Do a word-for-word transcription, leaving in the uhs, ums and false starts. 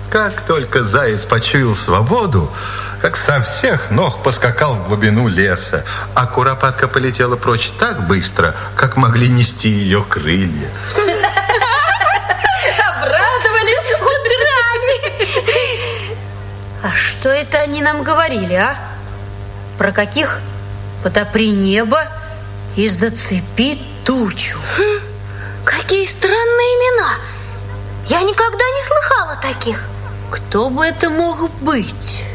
Как только заяц почуял свободу, как со всех ног поскакал в глубину леса, а куропатка полетела прочь так быстро, как могли нести ее крылья. Обрадовались удрами. А что это они нам говорили, а? Про каких? Потопри небо и зацепи тучу. Хм, какие странные имена. Я никогда не слыхала таких. Кто бы это мог быть?